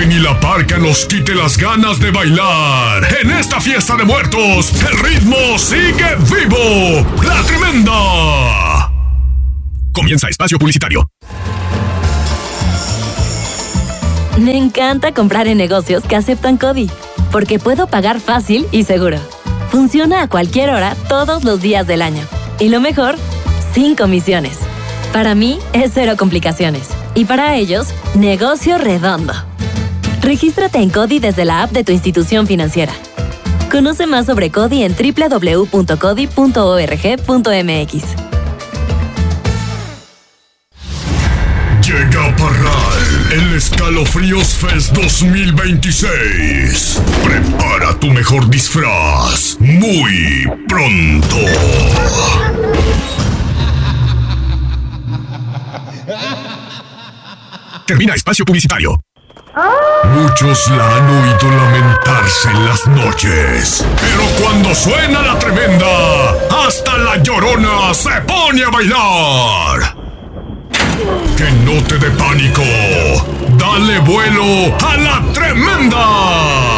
Que ni la parca nos quite las ganas de bailar. En esta fiesta de muertos, el ritmo sigue vivo. ¡La Tremenda! Comienza espacio publicitario. Me encanta comprar en negocios que aceptan CODI, porque puedo pagar fácil y seguro. Funciona a cualquier hora, todos los días del año. Y lo mejor, sin comisiones. Para mí, es cero complicaciones. Y para ellos, negocio redondo. Regístrate en CODI desde la app de tu institución financiera. Conoce más sobre CODI en www.codi.org.mx. Llega Parral, el Escalofríos Fest 2026. Prepara tu mejor disfraz muy pronto. Termina espacio publicitario. Muchos la han oído lamentarse en las noches, pero cuando suena la Tremenda, hasta la Llorona se pone a bailar. Que no te dé pánico. Dale vuelo a la Tremenda.